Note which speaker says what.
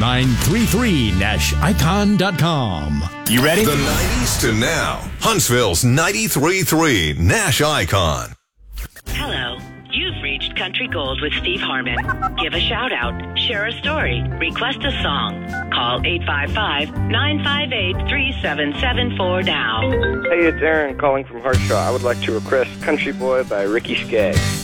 Speaker 1: 933nashicon.com. You ready?
Speaker 2: The 90s to now. Huntsville's 93.3 Nash Icon.
Speaker 3: Hello. You've reached Country Gold with Steve Harmon. Give a shout out, share a story, request a song. Call 855-958-3774 now.
Speaker 4: Hey, it's Aaron calling from Harshaw. I would like to request Country Boy by Ricky Skaggs.